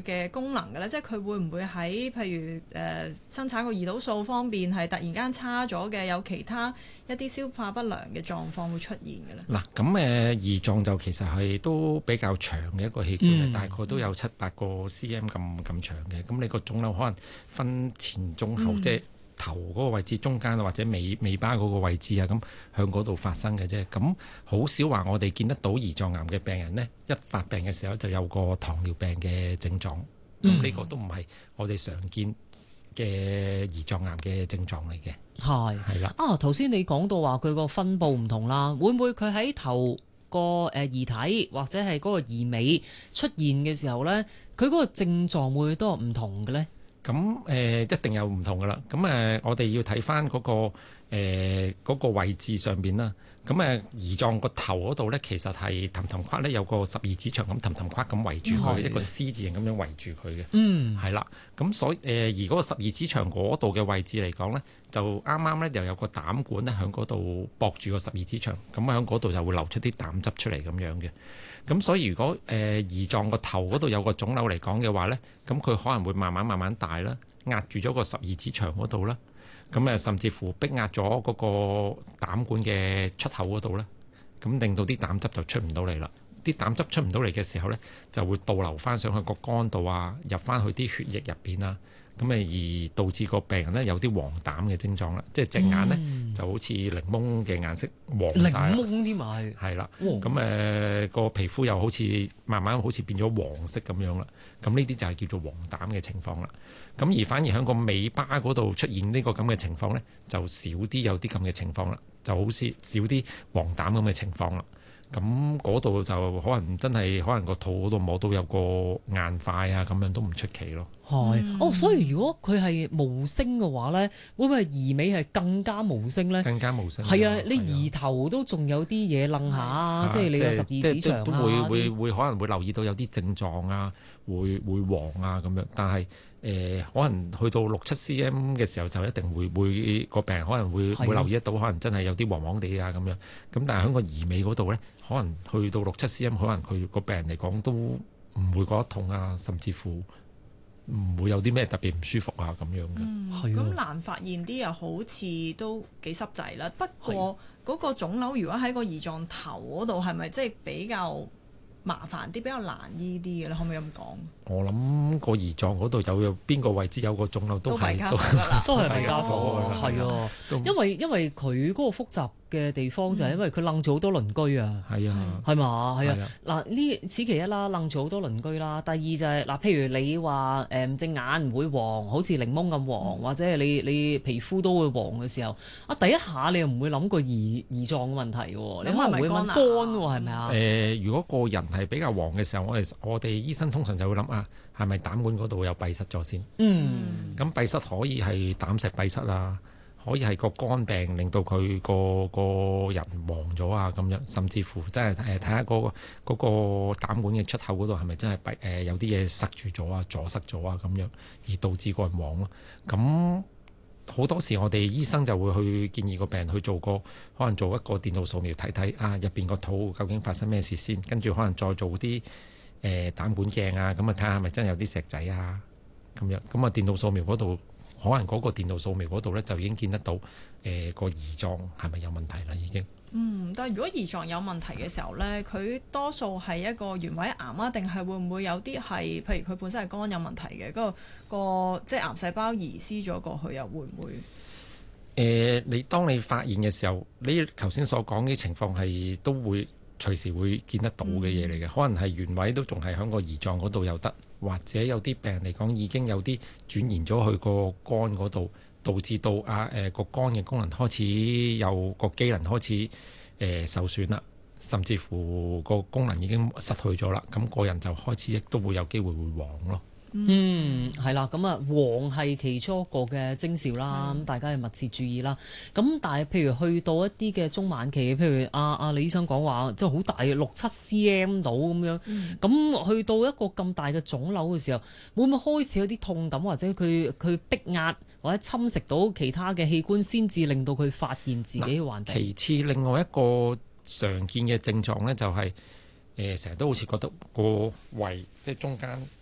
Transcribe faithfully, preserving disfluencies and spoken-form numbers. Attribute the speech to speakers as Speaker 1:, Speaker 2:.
Speaker 1: 嘅功能嘅咧？即係佢會唔會喺譬如誒、呃、生產個胰島素方面係突然間差咗嘅，有其他一啲消化不良嘅狀況會出現嘅咧？
Speaker 2: 嗱，咁誒胰臟就其實係都比較長嘅一個器官，嗯、大概都有七八個 cm 咁咁長嘅。咁你個腫瘤可能分前中後，嗯、即係頭嗰個位置、中間或者尾尾巴嗰個位置啊，咁向嗰度發生嘅啫。咁好少話我哋見得到胰臟癌嘅病人呢，一發病嘅時候就有個糖尿病嘅症狀。咁呢、嗯、個都唔係我哋常見嘅胰臟癌嘅症狀嚟嘅。
Speaker 3: 係係啦。啊，頭先你講到話佢個分佈唔同啦，會唔會佢喺頭個誒胰體或者係嗰個胰尾出現嘅時候呢，佢嗰個症狀會都係唔同嘅呢？
Speaker 2: 咁誒、呃、一定有唔同噶啦。咁誒、呃、我哋要睇翻嗰個誒嗰、呃嗰個位置上邊啦。咁誒胰臟個頭嗰度咧，其實係氹氹框咧有個十二指腸咁氹氹框咁圍住佢，的一個 C 字形咁樣圍住佢嘅。嗯，係啦。咁所以誒、呃、而嗰個十二指腸嗰度嘅位置嚟講咧，就啱啱咧又有個膽管咧喺嗰度駁住個十二指腸，咁喺嗰度就會流出啲膽汁出嚟咁樣嘅。咁所以如果誒、呃、胰臟個頭嗰度有個腫瘤嚟講嘅話咧，咁佢可能會慢慢慢慢大啦，壓住咗個十二指腸嗰度啦。咁誒，甚至乎逼壓咗嗰個膽管嘅出口嗰度咧，咁令到啲膽汁就出唔到嚟啦。啲膽汁出唔到嚟嘅時候咧，就會倒流翻上去個肝度啊，入翻去啲血液入邊啊。咁誒而導致個病人咧有啲黃疸嘅症狀啦，即係隻眼咧、嗯、就好似檸檬嘅顏色黃曬啦，
Speaker 3: 檸檬添埋
Speaker 2: 係啦。咁誒個皮膚又好似慢慢好似變咗黃色咁樣啦。咁呢啲就係叫做黃疸嘅情況啦。咁而反而喺個尾巴嗰度出現呢個咁嘅情況咧，就少啲有啲咁嘅情況啦，就好似少啲黃疸咁嘅情況啦。咁嗰度就可能真係可能個肚嗰度摸到有個硬塊啊，咁樣都唔出奇咯。
Speaker 3: 係、嗯、哦，所以如果佢係無聲嘅話咧，會唔會係胰尾係更加無聲咧？
Speaker 2: 更加無聲。
Speaker 3: 係啊，你胰頭都仲有啲嘢楞下，啊、即係你個十二指腸啊，
Speaker 2: 都會會會可能會留意到有啲症狀啊，會會黃啊咁樣，但係。誒、呃、可能去到六七 cm 嘅時候就一定會會個病人可能會的會留意得到，可能真係有啲黃黃地啊咁樣。咁但係喺個胰尾嗰度咧，可能去到六七 cm，可能佢個病人嚟講都唔會覺得痛啊，甚至乎唔會有啲咩特別唔舒服啊咁樣嘅。
Speaker 1: 嗯，咁的難發現啲又好似都幾濕滯啦。不過嗰個腫瘤如果喺個胰臟頭嗰度，係咪即係比較麻煩啲，比較難醫啲嘅咧？可唔可以咁講？我
Speaker 2: 諗個胰臟嗰度有有邊個位置有個腫瘤都係都
Speaker 3: 都係弊家伙，係啊，因為因為佢嗰個複雜嘅地方就係因為佢楞咗好多鄰居啊，
Speaker 2: 係啊，
Speaker 3: 係嘛，係啊。嗱呢此其一啦，楞咗好多鄰居啦。第二就係、是、嗱，譬如你話誒隻眼唔會黃，好似檸檬咁黃，嗯、或者係你你皮膚都會黃嘅時候，啊第一下你又唔會諗過胰胰臟嘅問題喎，你可能會問肝喎，係咪啊？誒、
Speaker 2: 呃，如果個人係比較黃嘅時候，我哋我哋醫生通常就會諗啊。係咪膽管嗰度有閉塞咗先？嗯，咁閉塞可以係膽石閉塞啊，可以係個肝病令到佢個個人黃咗啊咁樣，甚至乎真係誒睇下嗰個嗰個膽管嘅出口嗰度係咪真係閉誒有啲嘢塞住咗啊，阻塞咗啊咁樣，而導致個人黃咯。咁好多時我哋醫生就會去建議個病人去做個可能做一個電腦掃描睇睇啊入邊個肚究竟發生咩事先，跟住可能再做啲。誒、呃、膽管鏡啊，咁啊睇下係咪真係有啲石仔啊咁樣，咁啊電腦掃描嗰度，可能嗰個電腦掃描嗰度咧就已經見得到誒個胰臟係咪有問題啦已經。
Speaker 1: 嗯，但係如果胰臟有問題嘅時候咧，佢多數係一個原位癌啊，定係會唔會有啲係，譬如佢本身係肝有問題嘅，嗰、嗰個、嗰個即係癌細胞移師咗過去，又會唔會？誒、
Speaker 2: 呃，你當你發現嘅時候，你頭先所講嘅情況係都會。隨時會見得到嘅嘢嚟嘅，可能係原位都仲係喺個胰臟嗰度有得，或者有啲病人嚟講已經有啲轉移咗去個肝嗰度，導致到啊誒個、呃、肝嘅功能開始有個機能開始誒、呃、受損啦，甚至乎個功能已經失去咗啦，咁、個人就開始亦都會有機會會黃咯。
Speaker 3: 嗯，係啦，咁啊，黃係其中一個嘅徵兆啦，咁、嗯、大家要密切注意啦。咁但係譬如去到一啲嘅中晚期，譬如阿阿李醫生講話，即係好大嘅六七 cm 到咁樣，咁、嗯、去到一個咁大嘅腫瘤嘅時候，會唔會開始有啲痛感，或者佢佢逼壓或者侵蝕到其他嘅器官，先至令到佢發現自己嘅患病？
Speaker 2: 其次，另外一個常見嘅症狀咧、就係，就係誒成日都好似覺得個胃即係中間。